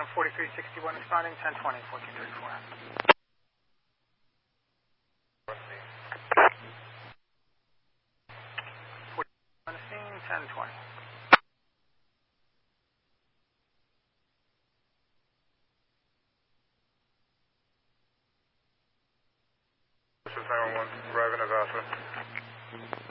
and 4361 responding, 1020, 1434. On the scene, 1020. This is 911, arriving at Alpha.